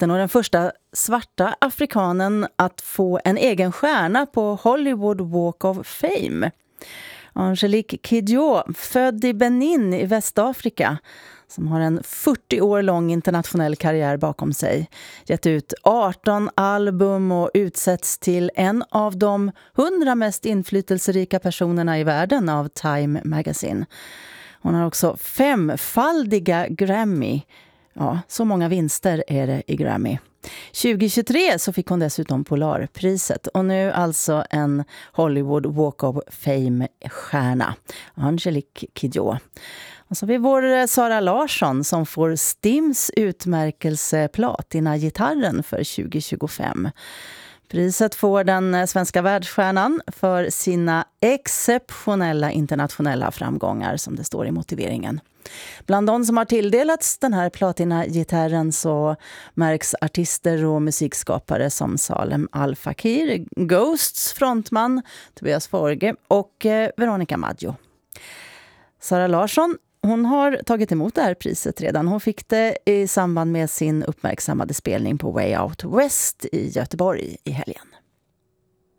och den första svarta afrikanen att få en egen stjärna på Hollywood Walk of Fame. Angelique Kidjo, född i Benin i Västafrika, som har en 40 år lång internationell karriär bakom sig. Gett ut 18 album och utsätts till en av de 100 mest inflytelserika personerna i världen av Time Magazine. Hon har också 5-faldiga Grammy. Ja, så många vinster är det i Grammy. 2023 så fick hon dessutom Polarpriset och nu alltså en Hollywood Walk of Fame-stjärna, Angelique Kidjo. Och så har vi vår Sara Larsson som får Stims utmärkelse Platina-gitarren för 2025. Priset får den svenska världsstjärnan för sina exceptionella internationella framgångar, som det står i motiveringen. Bland de som har tilldelats den här Platina-gitarren så märks artister och musikskapare som Salem Al Fakir, Ghosts frontman Tobias Forge och Veronica Maggio. Sara Larsson, hon har tagit emot det här priset redan. Hon fick det i samband med sin uppmärksammade spelning på Way Out West i Göteborg i helgen.